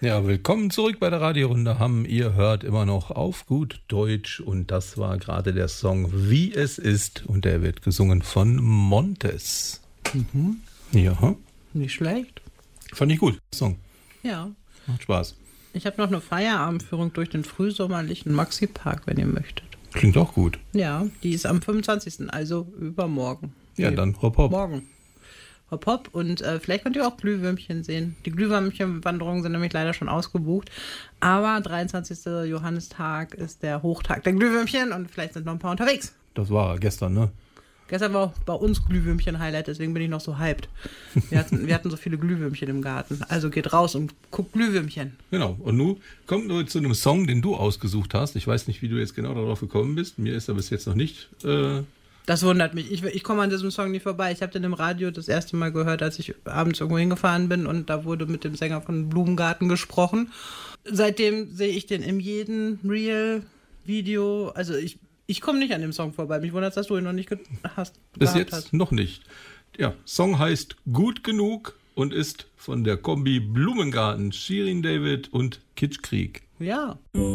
Ja, willkommen zurück bei der Radiorunde. Ihr hört immer noch auf gut Deutsch und das war gerade der Song Wie es ist und der wird gesungen von Montes. Mhm. Ja. Nicht schlecht. Fand ich gut, Song. Ja. Macht Spaß. Ich habe noch eine Feierabendführung durch den frühsommerlichen Maxi-Park, wenn ihr möchtet. Klingt auch gut. Ja, die ist am 25., also übermorgen. Ja, dann hopp hopp. Morgen. Hopp hopp und vielleicht könnt ihr auch Glühwürmchen sehen. Die Glühwürmchen-Wanderungen sind nämlich leider schon ausgebucht. Aber 23. Johannistag ist der Hochtag der Glühwürmchen und vielleicht sind noch ein paar unterwegs. Das war gestern, ne? Gestern war auch bei uns Glühwürmchen-Highlight, deswegen bin ich noch so hyped. Wir hatten so viele Glühwürmchen im Garten. Also geht raus und guckt Glühwürmchen. Genau. Und nun kommt nur zu einem Song, den du ausgesucht hast. Ich weiß nicht, wie du jetzt genau darauf gekommen bist. Mir ist er bis jetzt noch nicht... Das wundert mich. Ich komme an diesem Song nicht vorbei. Ich habe den im Radio das erste Mal gehört, als ich abends irgendwo hingefahren bin und da wurde mit dem Sänger von Blumengarten gesprochen. Seitdem sehe ich den in jedem Reel-Video. Also ich komme nicht an dem Song vorbei. Mich wundert es, dass du ihn noch nicht hast. Bis jetzt noch nicht. Ja, Song heißt Gut genug und ist von der Kombi Blumengarten, Shirin David und Kitschkrieg. Ja.